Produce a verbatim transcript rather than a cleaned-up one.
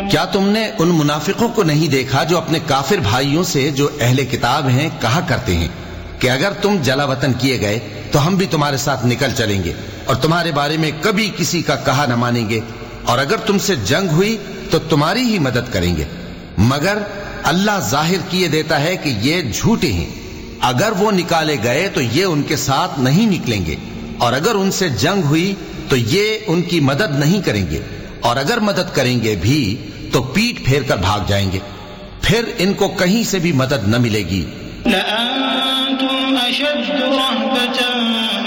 क्या तुमने उन मुनाफिकों को नहीं देखा जो अपने काफिर भाइयों से जो अहले किताब हैं कहा करते हैं कि अगर तुम जलावतन किए गए तो हम भी तुम्हारे साथ निकल चलेंगे और तुम्हारे बारे में कभी किसी का कहा न मानेंगे, और अगर तुमसे जंग हुई तो तुम्हारी ही मदद करेंगे, मगर अल्लाह जाहिर किए देता है कि ये झूठे हैं। अगर वो निकाले गए तो ये उनके साथ नहीं निकलेंगे, और अगर उनसे जंग हुई तो ये उनकी मदद नहीं करेंगे, और अगर मदद करेंगे भी तो पीठ फेर कर भाग जाएंगे, फिर इनको कहीं से भी मदद न मिलेगी।